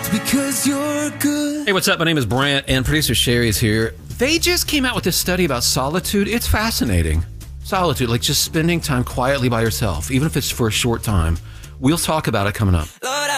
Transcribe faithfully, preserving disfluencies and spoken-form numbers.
because you're good. Hey, what's up? My name is Brant, and producer Sherry is here. They just came out with this study about solitude. It's fascinating. Solitude, like just spending time quietly by yourself, even if it's for a short time. We'll talk about it coming up. Lord,